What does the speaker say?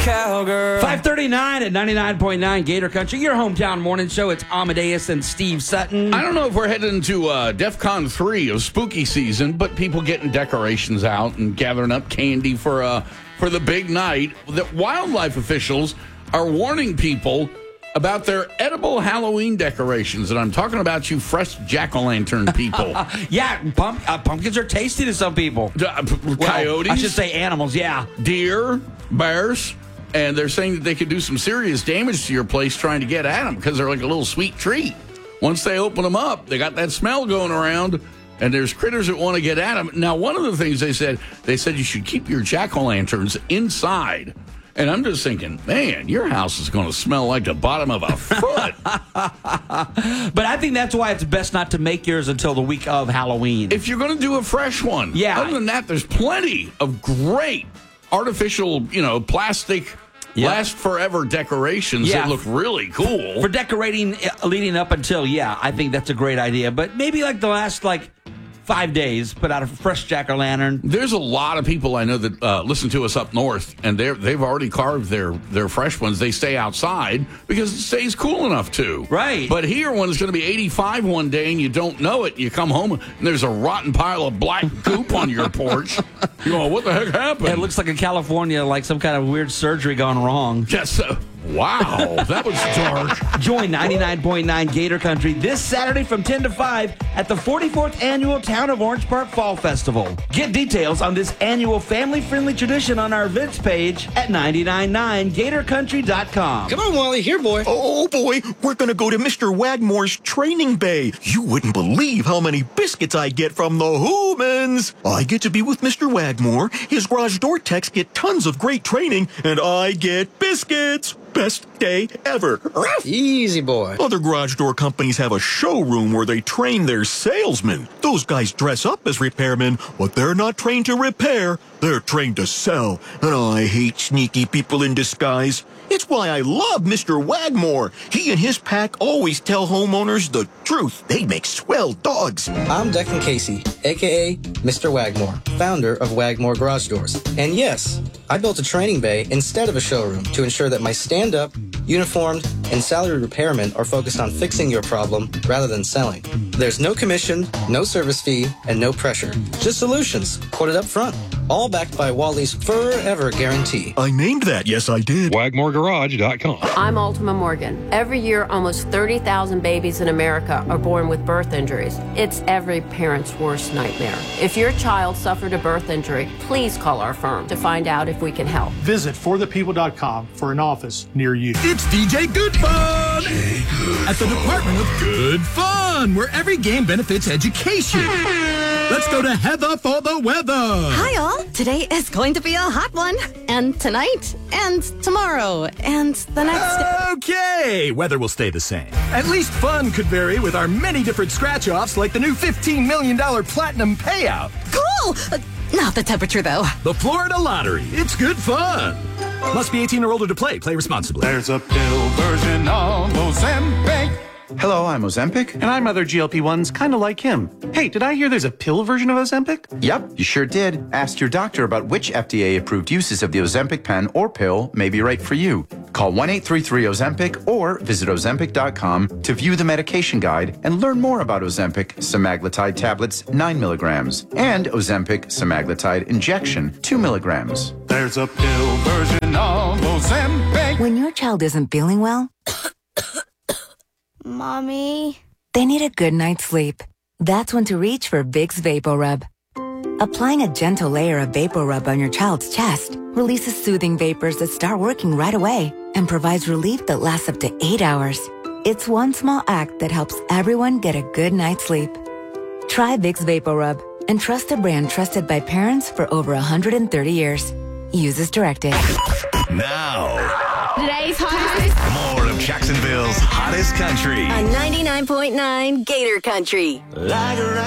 cowgirl. 5:39 at 99.9 Gator Country, your hometown morning show. It's Amadeus and Steve Sutton. I don't know if we're heading to DEFCON 3 of spooky season, but people getting decorations out and gathering up candy for the big night. The wildlife officials are warning people about their edible Halloween decorations, and I'm talking about you fresh jack-o'-lantern people. Yeah, pumpkins are tasty to some people. Coyotes? Well, I should say animals, yeah. Deer, bears, and they're saying that they could do some serious damage to your place trying to get at them because they're like a little sweet treat. Once they open them up, they got that smell going around, and there's critters that want to get at them. Now, one of the things they said you should keep your jack-o'-lanterns inside. And I'm just thinking, man, your house is going to smell like the bottom of a foot. But I think that's why it's best not to make yours until the week of Halloween. If you're going to do a fresh one. Yeah. Other than that, there's plenty of great artificial, plastic, last forever decorations that look really cool. For decorating leading up until, I think that's a great idea. But maybe like the last, 5 days, put out a fresh jack-o'-lantern. There's a lot of people I know that listen to us up north, and they've already carved their fresh ones. They stay outside because it stays cool enough to. Right. But here, when it's going to be 85 one day and you don't know it, you come home and there's a rotten pile of black goop on your porch. You go, what the heck happened? It looks like in California, like some kind of weird surgery gone wrong. Yes. Wow, that was dark. Join 99.9 Gator Country this Saturday from 10 to 5 at the 44th Annual Town of Orange Park Fall Festival. Get details on this annual family-friendly tradition on our events page at 999gatorcountry.com. Come on, Wally. Here, boy. Oh, boy. We're going to go to Mr. Wagmore's training bay. You wouldn't believe how many biscuits I get from the Hoomans. I get to be with Mr. Wagmore. His garage door techs get tons of great training, and I get biscuits. Best day ever. Easy, boy. Other garage door companies have a showroom where they train their salesmen. Those guys dress up as repairmen, but they're not trained to repair. They're trained to sell. And I hate sneaky people in disguise. It's why I love Mr. Wagmore. He and his pack always tell homeowners the truth. They make swell dogs. I'm Declan Casey, a.k.a. Mr. Wagmore, founder of Wagmore Garage Doors. And yes, I built a training bay instead of a showroom to ensure that my stand-up, uniformed, and salaried repairmen are focused on fixing your problem rather than selling. There's no commission, no service fee, and no pressure. Just solutions, quoted up front. All backed by Wally's Forever Guarantee. I named that. Yes, I did. WagmoreGarage.com. I'm Ultima Morgan. Every year, almost 30,000 babies in America are born with birth injuries. It's every parent's worst nightmare. If your child suffered a birth injury, please call our firm to find out if we can help. Visit forthepeople.com for an office near you. It's DJ Good Fun at the Department of Good Fun, where every game benefits education. Let's go to Heather for the weather. Hi, all. Today is going to be a hot one. And tonight, and tomorrow, and the next day. Okay, weather will stay the same. At least fun could vary with our many different scratch-offs, like the new $15 million platinum payout. Cool! Not the temperature, though. The Florida Lottery. It's good fun. Must be 18 or older to play. Play responsibly. There's a pill version of Ozempic. Hello, I'm Ozempic. And I'm other GLP-1s, kind of like him. Hey, did I hear there's a pill version of Ozempic? Yep, you sure did. Ask your doctor about which FDA-approved uses of the Ozempic pen or pill may be right for you. Call 1-833-OZEMPIC or visit Ozempic.com to view the medication guide and learn more about Ozempic semaglutide tablets 9 milligrams and Ozempic semaglutide injection 2 milligrams. There's a pill version of Ozempic. When your child isn't feeling well, Mommy, they need a good night's sleep. That's when to reach for Vicks VapoRub. Applying a gentle layer of VapoRub on your child's chest releases soothing vapors that start working right away and provides relief that lasts up to 8 hours. It's one small act that helps everyone get a good night's sleep. Try Vicks VapoRub and trust a brand trusted by parents for over 130 years. Use as directed. Now, today's hottest. more of Jacksonville's hottest country. On 99.9 Gator Country. Like a